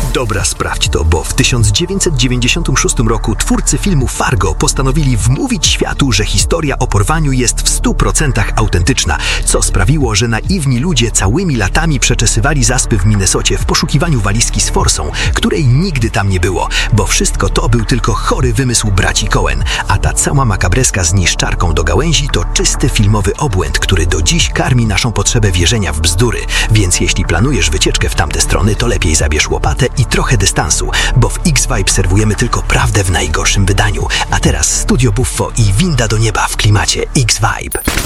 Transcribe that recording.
Dobra, sprawdź to, bo w 1996 roku twórcy filmu Fargo postanowili wmówić światu, że historia o porwaniu jest w 100% autentyczna, co sprawiło, że naiwni ludzie całymi latami przeczesywali zaspy w Minnesocie w poszukiwaniu walizki z forsą, której nigdy tam nie było, bo wszystko to był tylko chory wymysł braci Coen, a ta cała makabreska z niszczarką do gałęzi to czysty filmowy obłęd, który do dziś karmi naszą potrzebę wierzenia w bzdury, więc jeśli planujesz wycieczkę w tamte strony, to lepiej zabierz łopatę i trochę dystansu, bo w X-Vibe serwujemy tylko prawdę w najgorszym wydaniu. A teraz Studio Buffo i winda do nieba w klimacie X-Vibe.